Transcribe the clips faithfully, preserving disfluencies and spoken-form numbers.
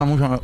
Mucho...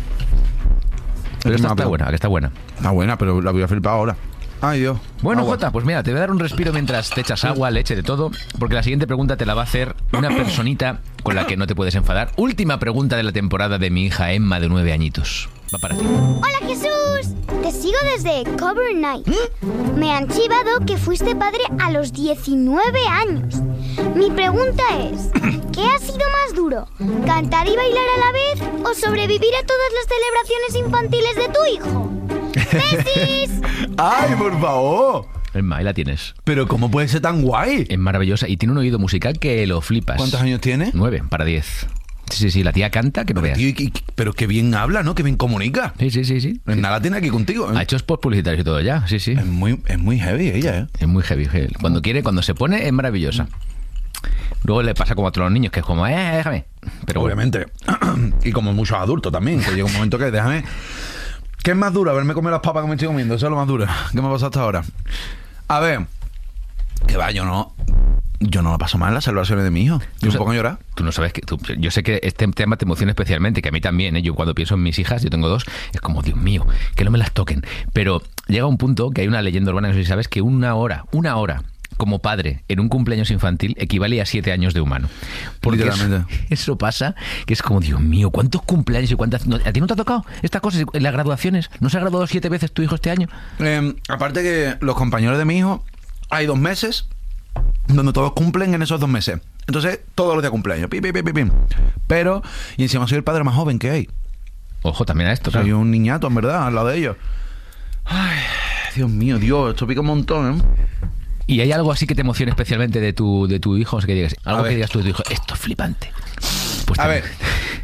Pero esta está buena, que está buena. Está buena, pero la voy a flipar ahora. Ay, Dios. Bueno, Agua. Jota, pues mira, te voy a dar un respiro mientras te echas agua, leche, de todo, porque la siguiente pregunta te la va a hacer una personita con la que no te puedes enfadar. Última pregunta de la temporada de mi hija Emma, de nueve añitos. Va para ti. ¡Hola, Jesús! Te sigo desde Cover Night. Me han chivado que fuiste padre a los diecinueve años. Mi pregunta es, ¿qué ha sido más duro? ¿Cantar y bailar a la vez o sobrevivir a todas las celebraciones infantiles de tu hijo? ¡Besis! ¡Ay, por favor! Emma, ahí la tienes. Pero ¿cómo puede ser tan guay? Es maravillosa y tiene un oído musical que lo flipas. ¿Cuántos años tiene? Nueve, para diez. Sí, sí, sí, la tía canta que no veas. Tío, y- y- pero qué bien habla, ¿no? Qué bien comunica. Sí, sí, sí, sí. Nada la tiene aquí contigo. ¿eh? Ha hecho spots publicitarios y todo ya, sí, sí. Es muy, es muy heavy ella, ¿eh? Es muy heavy, heavy. Cuando quiere, cuando se pone, es maravillosa. Luego le pasa como a todos los niños, que es como, eh, déjame. Pero bueno. Obviamente. Y como muchos adultos también, que llega un momento que déjame... ¿Qué es más duro? Verme comer las papas que me estoy comiendo. Eso es lo más duro. ¿Qué me ha pasado hasta ahora? A ver. Que va, yo no... Yo no lo paso mal en las celebraciones de mi hijo. Yo me sa- pongo a llorar. Tú no sabes que... tú- yo sé que este tema te emociona especialmente, que a mí también, ¿eh? Yo cuando pienso en mis hijas, yo tengo dos, es como, Dios mío, que no me las toquen. Pero llega un punto que hay una leyenda urbana, no sé si sabes, que una hora, una hora... como padre en un cumpleaños infantil equivale a siete años de humano. Porque eso, Literalmente. eso pasa, que es como, Dios mío, ¿cuántos cumpleaños y cuántas... no- ¿A ti no te ha tocado estas cosas en las graduaciones? ¿No se ha graduado siete veces tu hijo este año? Eh, aparte que los compañeros de mi hijo, hay dos meses donde todos cumplen en esos dos meses. Entonces, todos los días cumpleaños. Pi, pi, pi, pi, pi. Pero, y encima soy el padre más joven que hay. Ojo, también a esto, Soy claro. un niñato, en verdad, al lado de ellos. Ay, Dios mío, Dios, esto pica un montón, ¿eh? ¿Y hay algo así que te emocione especialmente de tu, de tu hijo? O sea, que digas, algo A que ver. digas tú de tu hijo, esto es flipante. Pues A también- ver.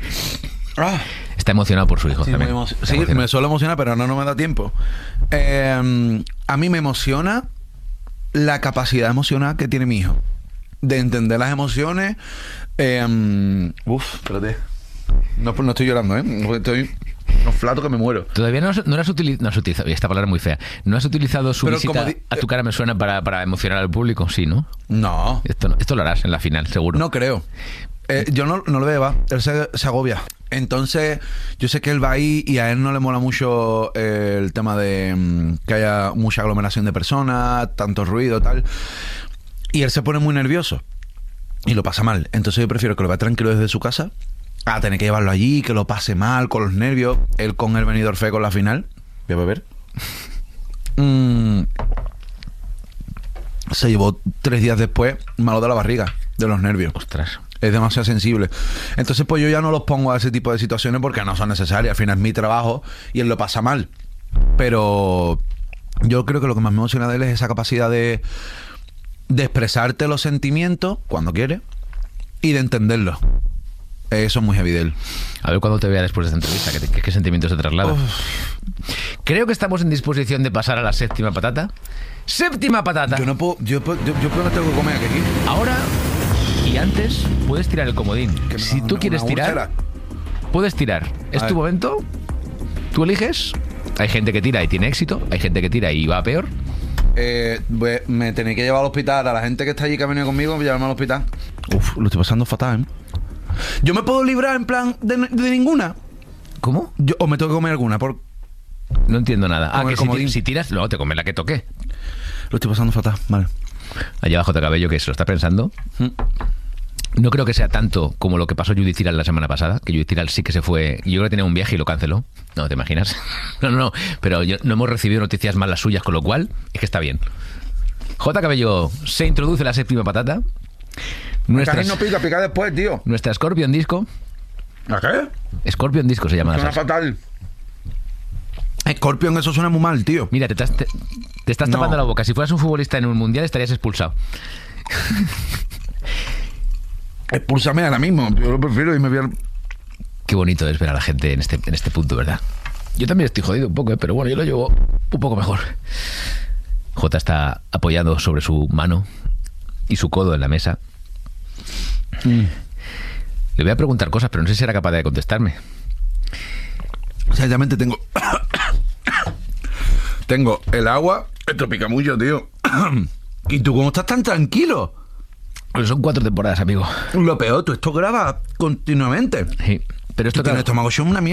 Ah. Está emocionado por su hijo Sí, me, también. emo- Está sí, emocionado. me suele emocionar, pero no, no me da tiempo. Eh, a mí me emociona la capacidad emocional que tiene mi hijo. De entender las emociones. Eh, uf, espérate. No, no estoy llorando, ¿eh? Estoy... No flato que me muero. Todavía no, has- no has utilizado, no has utilizado, esta palabra es muy fea, no has utilizado su Pero visita como di- a tu cara me suena para, para emocionar al público, sí, ¿no? No, Esto, no- esto lo harás en la final, seguro. no creo. Eh, yo no, no lo veo, él se, se agobia. Entonces, yo sé que él va ahí y a él no le mola mucho eh, el tema de mm, que haya mucha aglomeración de personas, tanto ruido, tal. Y él se pone muy nervioso y lo pasa mal. Entonces yo prefiero que lo vea tranquilo desde su casa a tener que llevarlo allí, que lo pase mal con los nervios. Él con el Benidorm Fest con la final. Voy a beber. Mm, se llevó tres días después malo de la barriga, de los nervios. Ostras. Es demasiado sensible. Entonces, pues yo ya no los pongo a ese tipo de situaciones porque no son necesarias. Al final es mi trabajo y él lo pasa mal. Pero yo creo que lo que más me emociona de él es esa capacidad de, de expresarte los sentimientos cuando quiere y de entenderlos. Eso es muy heavy de él. A ver cuándo te vea después de esta entrevista, ¿qué, qué, qué sentimientos se traslada? Creo que estamos en disposición de pasar a la séptima patata. ¡Séptima patata! Yo no puedo... Yo, puedo- yo, yo puedo- tengo que comer aquí. Ahora y antes puedes tirar el comodín. Que me Si da tú una- quieres una tirar, úlcera. puedes tirar. Es A tu ver. momento. Tú eliges. Hay gente que tira y tiene éxito. Hay gente que tira y va a peor. Eh, voy- me tenéis que llevar al hospital. A la gente que está allí que ha venido conmigo, llevarme al hospital. Uf, lo estoy pasando fatal, ¿eh? ¿Yo me puedo librar en plan de, de ninguna? ¿Cómo? Yo, ¿O me tengo que comer alguna? Por... No entiendo nada. Ah, Con que el si, ti- comodín. si tiras, luego te comes la que toque. Lo estoy pasando fatal, vale. Allá abajo de cabello que se lo está pensando. No creo que sea tanto como lo que pasó Judith Tiral la semana pasada, que Judith Tiral sí que se fue. Yo creo que tenía un viaje y lo canceló. No, ¿te imaginas? No, no, no. Pero yo, no hemos recibido noticias más las suyas, con lo cual es que está bien. J. Cabello se introduce la séptima patata. Nuestra, Casi no pica, pica después, tío. nuestra Scorpion Disco. ¿A qué? Scorpion Disco se llama la Suena salsa. fatal. Scorpion, eso suena muy mal, tío. Mira, te, estás- te, te estás No. tapando la boca. Si fueras un futbolista en un mundial estarías expulsado. Expúlsame ahora mismo. Yo lo prefiero y me voy al... Qué bonito es ver a la gente en este, en este punto, ¿verdad? Yo también estoy jodido un poco, ¿eh? Pero bueno, yo lo llevo un poco mejor. J está apoyado sobre su mano y su codo en la mesa. Mm. Le voy a preguntar cosas, pero no sé si será capaz de contestarme. O sea, ya mente tengo... tengo el agua. Esto pica mucho, tío. ¿Y tú cómo estás tan tranquilo? Pero son cuatro temporadas, amigo. Lo peor, tú esto grabas continuamente. Sí. Pero esto, Tú tienes claro, estómago, es una mierda.